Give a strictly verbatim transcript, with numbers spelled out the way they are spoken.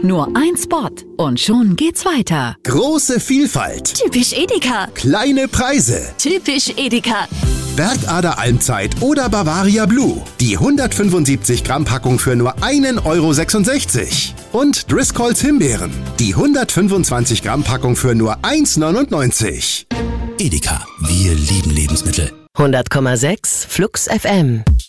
Nur ein Spot und schon geht's weiter. Große Vielfalt. Typisch Edeka. Kleine Preise. Typisch Edeka. Bergader Almzeit oder Bavaria Blue. Die hundertfünfundsiebzig Gramm Packung für nur einen Euro sechsundsechzig. Und Driscolls Himbeeren. Die hundertfünfundzwanzig Gramm Packung für nur eins neunundneunzig. Edeka, wir lieben Lebensmittel. hundert Komma sechs Flux F M.